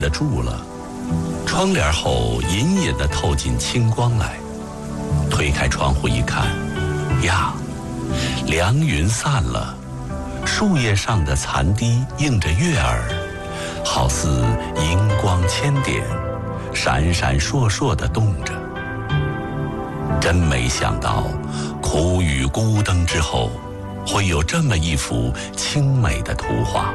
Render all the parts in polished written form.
的住了，窗帘后隐隐地透进清光来。推开窗户一看，呀，凉云散了，树叶上的残滴映着月儿，好似银光千点，闪闪烁烁地动着。真没想到，苦雨孤灯之后，会有这么一幅清美的图画。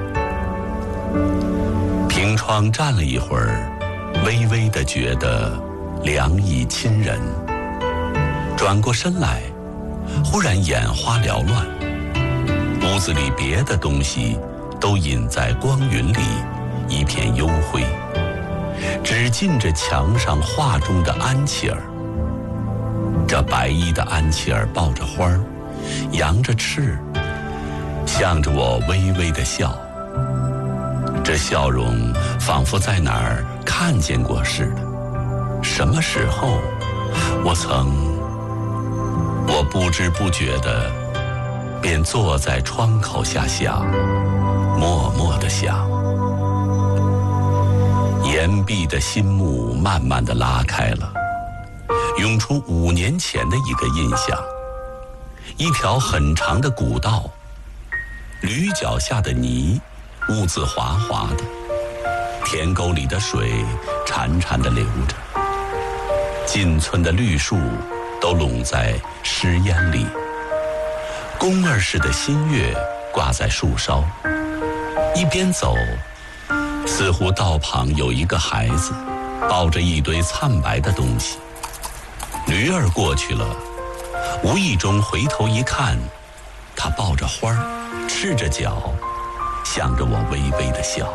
凭窗站了一会儿，微微地觉得凉意侵人。转过身来，忽然眼花缭乱，屋子里别的东西都隐在光云里，一片幽灰，只近着墙上画中的安琪儿。这白衣的安琪儿抱着花儿，扬着翅，向着我微微地笑。这笑容仿佛在哪儿看见过似的。什么时候我不知不觉地便坐在窗口下想，默默地想。岩壁的心幕慢慢地拉开了，涌出5年前的一个印象。一条很长的古道，驴脚下的泥污渍滑滑的，田沟里的水潺潺地流着，进村的绿树都拢在湿烟里，宫儿似的新月挂在树梢。一边走，似乎道旁有一个孩子抱着一堆惨白的东西。驴儿过去了，无意中回头一看，他抱着花儿，赤着脚，向着我微微地笑。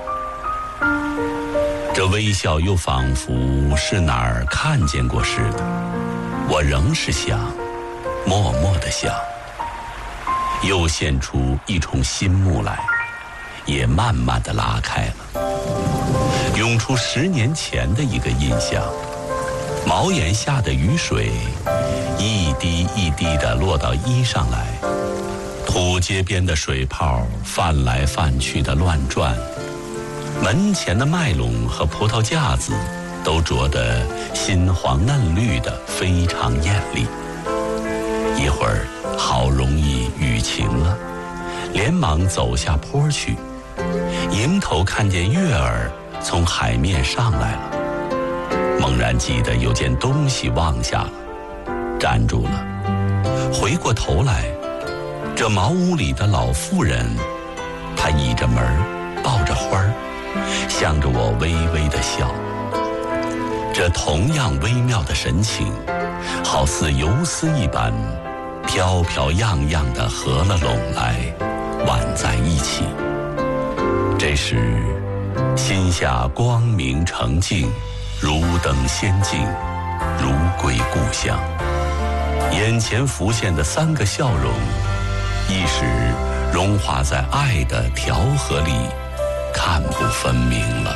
这微笑又仿佛是哪儿看见过似的。我仍是想，默默地想。又现出一重新幕来，也慢慢地拉开了，涌出10年前的一个印象。茅檐下的雨水一滴一滴地落到衣上来，土街边的水泡泛来泛去的乱转，门前的麦垄和葡萄架子都着得新黄嫩绿的，非常艳丽。一会儿好容易雨晴了，连忙走下坡去，迎头看见月儿从海面上来了，猛然记得有件东西忘下了，站住了，回过头来，这茅屋里的老妇人，她倚着门抱着花儿，向着我微微地笑。这同样微妙的神情，好似游丝一般，飘飘漾漾地合了拢来，挽在一起。这时心下光明澄净，如登仙境，如归故乡。眼前浮现的3个笑容，一时融化在爱的调和里，看不分明了。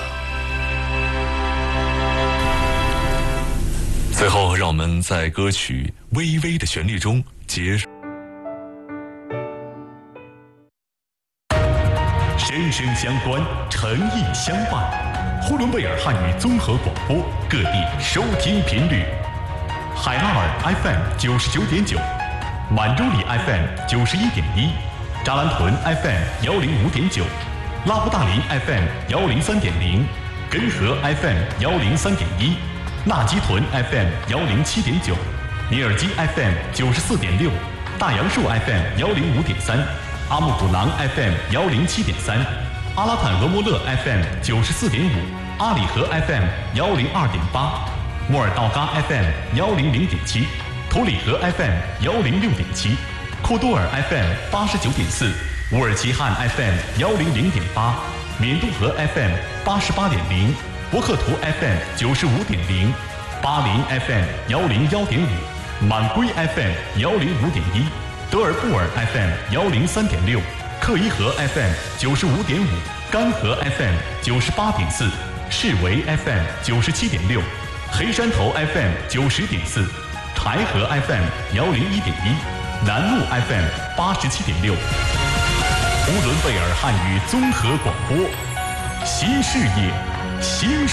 最后，让我们在歌曲微微的旋律中结束。 声声相关，诚意相伴。呼伦贝尔汉语综合广播，各地收听频率：海拉尔 FM 99.9，满洲里 FM 91.1，扎兰屯 FM 105.9，拉布大林 FM 103.0，根河 FM 103.1。纳基屯 FM 107.9，尼尔基 FM 94.6，大杨树 FM 105.3，阿木古朗 FM 107.3，阿拉坦俄莫勒 FM 94.5，阿里河 FM 102.8，莫尔道嘎 FM 100.7，图里河 FM 106.7，库多尔 FM 89.4，乌尔齐汉 FM 100.8，缅度河 FM 88.0。博克图 FM 95.0，巴林 FM 101.5，满归 FM 105.1，德尔布尔 FM 103.6，克伊河 FM 95.5，干河 FM 98.4，士维 FM 97.6，黑山头 FM 90.4，柴河 FM 101.1，南路 FM 87.6。呼伦贝尔汉语综合广播，新视野。 新